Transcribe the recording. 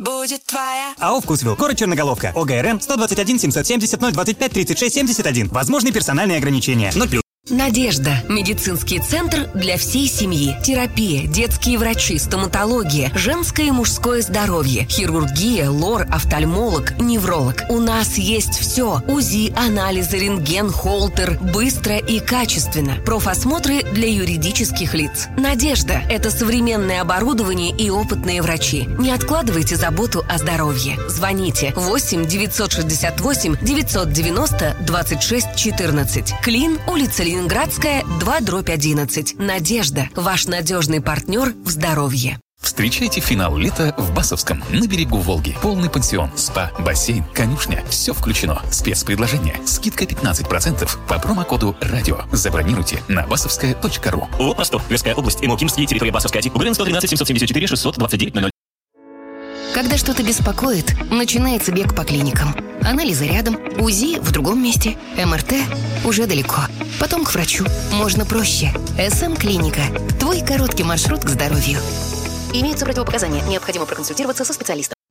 будет твоя. АО «Вкусвилл». Город Черноголовка. ОГРН 121 770 025 36 71. Возможны персональные ограничения. 0+. Надежда. Медицинский центр для всей семьи. Терапия, детские врачи, стоматология, женское и мужское здоровье, хирургия, лор, офтальмолог, невролог. У нас есть все. УЗИ, анализы, рентген, холтер. Быстро и качественно. Профосмотры для юридических лиц. Надежда. Это современное оборудование и опытные врачи. Не откладывайте заботу о здоровье. Звоните 8 968 990 26 14. Клин, улица Ленинградская, 2/11. Надежда. Ваш надежный партнер в здоровье. Встречайте финал лета в Басовском, на берегу Волги. Полный пансион, спа, бассейн, конюшня. Все включено. Спецпредложение. Скидка 15% по промокоду «Радио». Забронируйте на басовская.ру. ООО «Простор». Тверская область. ИМО-КИМ, территория Басовская. УГРН 113 774 629 00. Когда что-то беспокоит, начинается бег по клиникам. Анализы рядом, УЗИ в другом месте, МРТ уже далеко. Потом к врачу. Можно проще. СМ-клиника. Твой короткий маршрут к здоровью. Имеются противопоказания. Необходимо проконсультироваться со специалистом.